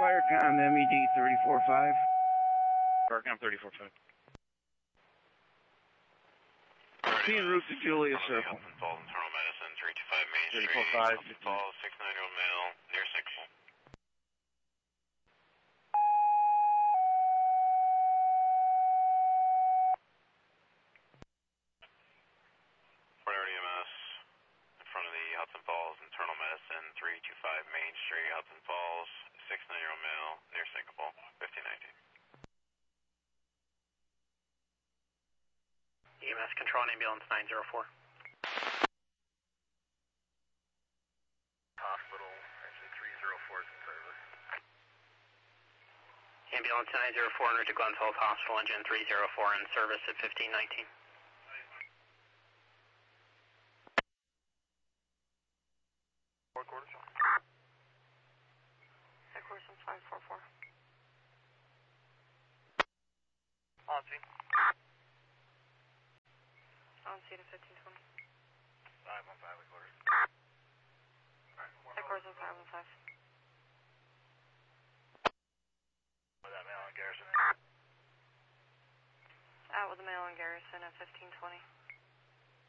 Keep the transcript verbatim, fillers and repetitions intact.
Firecom M E D thirty-four five. Firecom thirty-four five. En route to Julia Circle. Hudson Falls Internal Medicine, three two five Main Street. thirty-four five. Hudson Falls, six nine-year-old male, near Sinkable. Priority M S in front of the Hudson Falls Internal Medicine, three two five Main Street, Hudson Falls, six nine-year-old male, near Sinkable, fifteen nineteen. E M S control on ambulance nine zero four. Hospital, actually three zero four is in service. Ambulance nine zero four en route to Glens Falls Hospital, engine three zero four in service at fifteen nineteen. Four quarters. Headquarters on five four four. On scene. On scene at fifteen twenty. five one five, quarters. Headquarters on five one five. With that male in Garrison. Out with the male in Garrison at fifteen twenty.